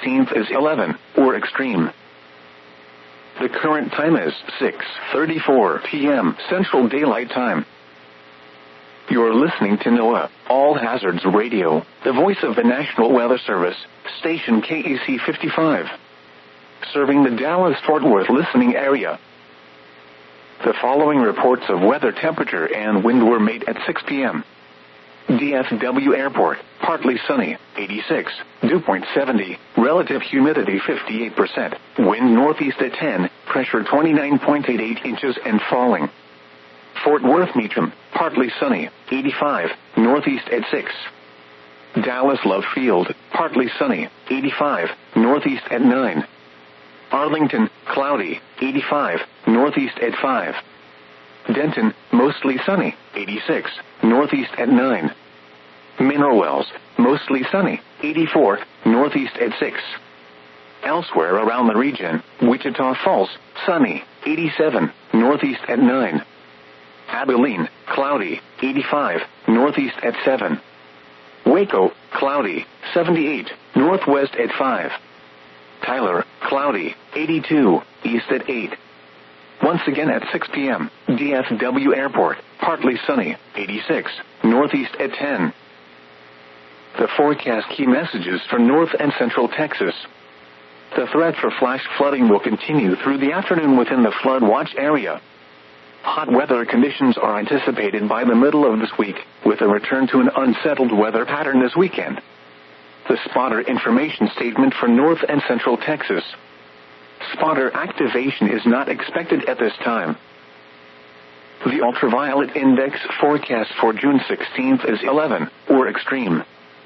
16th is 11, or extreme. The current time is 6:34 p.m. Central Daylight Time. You're listening to NOAA, All Hazards Radio, the voice of the National Weather Service, station KEC 55. Serving the Dallas-Fort Worth listening area. The following reports of weather, temperature, and wind were made at 6 p.m. DFW Airport, partly sunny, 86, dew point 70, relative humidity 58%, wind northeast at 10, pressure 29.88 inches and falling. Fort Worth Meacham, partly sunny, 85, northeast at 6. Dallas Love Field, partly sunny, 85, northeast at 9. Arlington, cloudy, 85, northeast at 5. Denton, mostly sunny, 86, northeast at 9. Mineral Wells, mostly sunny, 84, northeast at 6. Elsewhere around the region, Wichita Falls, sunny, 87, northeast at 9. Abilene, cloudy, 85, northeast at 7. Waco, cloudy, 78, northwest at 5. Tyler, cloudy, 82, east at 8. Once again at 6 p.m., DFW Airport, partly sunny, 86, northeast at 10. The forecast key messages for North and Central Texas. The threat for flash flooding will continue through the afternoon within the flood watch area. Hot weather conditions are anticipated by the middle of this week, with a return to an unsettled weather pattern this weekend. The spotter information statement for North and Central Texas. Spotter activation is not expected at this time. The ultraviolet index forecast for June 16th is 11, or extreme.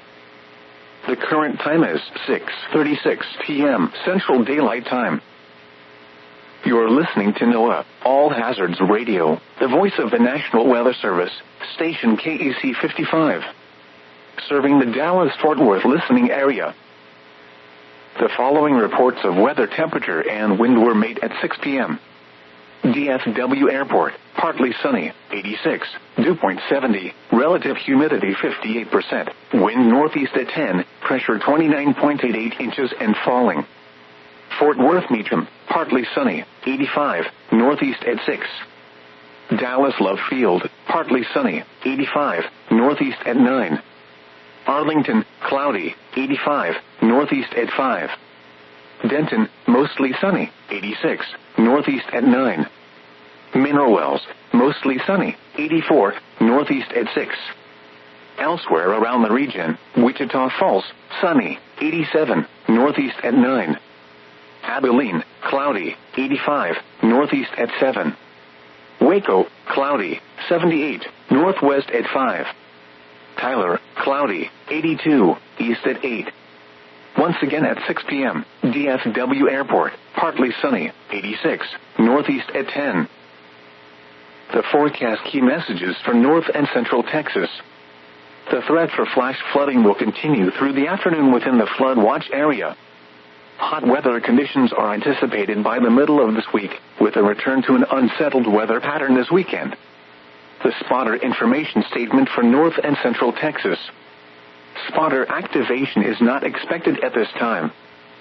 The current time is 6:36 p.m. Central Daylight Time. You're listening to NOAA, All Hazards Radio, the voice of the National Weather Service, station KEC 55. Serving the Dallas-Fort Worth listening area. The following reports of weather, temperature, and wind were made at 6 p.m. DFW Airport, partly sunny, 86, dew point 70, relative humidity 58%, wind northeast at 10, pressure 29.88 inches and falling. Fort Worth Meacham, partly sunny, 85, northeast at 6. Dallas Love Field, partly sunny, 85, northeast at 9. Arlington, cloudy, 85, northeast at 5. Denton, mostly sunny, 86, northeast at 9. Mineral Wells, mostly sunny, 84, northeast at 6. Elsewhere around the region, Wichita Falls, sunny, 87, northeast at 9. Abilene, cloudy, 85, northeast at 7. Waco, cloudy, 78, northwest at 5. Tyler, cloudy, 82, east at 8. Once again at 6 p.m., DFW Airport, partly sunny, 86, northeast at 10. The forecast key messages for North and Central Texas. The threat for flash flooding will continue through the afternoon within the flood watch area. Hot weather conditions are anticipated by the middle of this week, with a return to an unsettled weather pattern this weekend. The spotter information statement for North and Central Texas. Spotter activation is not expected at this time.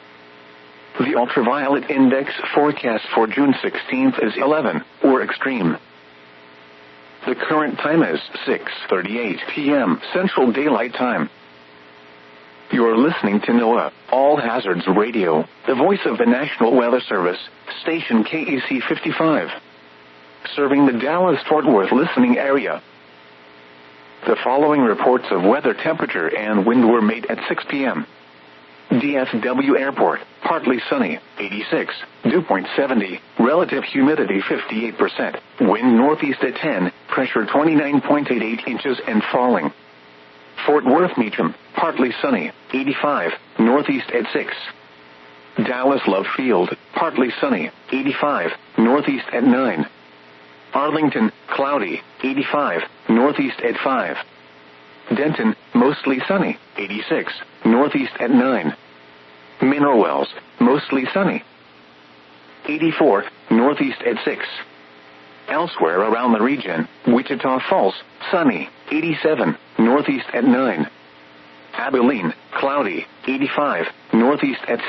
The ultraviolet index forecast for June 16th is 11, or extreme. The current time is 6:38 p.m. Central Daylight Time. You're listening to NOAA, All Hazards Radio, the voice of the National Weather Service, station KEC 55. Serving the Dallas-Fort Worth listening area. The following reports of weather, temperature, and wind were made at 6 p.m. DFW Airport, partly sunny, 86, dew point 70, relative humidity 58%, wind northeast at 10, pressure 29.88 inches and falling. Fort Worth Meacham, partly sunny, 85, northeast at 6. Dallas Love Field, partly sunny, 85, northeast at 9. Arlington, cloudy, 85, northeast at 5. Denton, mostly sunny, 86, northeast at 9. Mineral Wells, mostly sunny, 84, northeast at 6. Elsewhere around the region, Wichita Falls, sunny, 87, northeast at 9. Abilene, cloudy, 85, northeast at